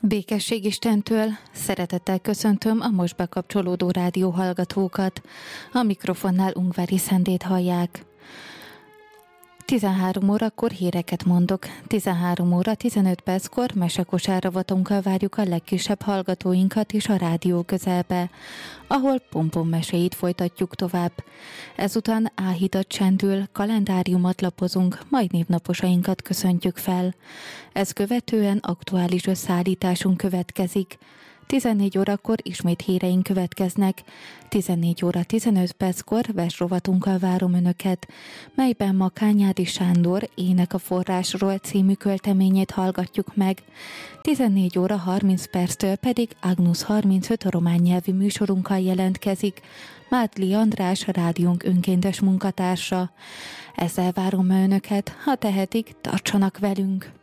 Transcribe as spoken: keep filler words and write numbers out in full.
Békesség Istentől, szeretettel köszöntöm a most bekapcsolódó rádióhallgatókat. A mikrofonnál Ungvári Szendét hallják. tizenhárom órakor híreket mondok. tizenhárom óra tizenöt perckor mesekosár rovatunkkal várjuk a legkisebb hallgatóinkat is a rádió közelbe, ahol pompom meséit folytatjuk tovább. Ezután áhítat csendül, kalendáriumot lapozunk, majd névnaposainkat köszöntjük fel. Ez követően aktuális összeállításunk következik. tizennégy órakor ismét híreink következnek. tizennégy óra tizenöt perckor versrovatunkkal várom Önöket, melyben ma Kányádi Sándor Ének a forrásról című költeményét hallgatjuk meg. tizennégy óra harminc perctől pedig Agnus harmincöt román nyelvű műsorunkkal jelentkezik. Mádli András, a rádiónk önkéntes munkatársa. Ezzel várom Önöket, ha tehetik, tartsanak velünk!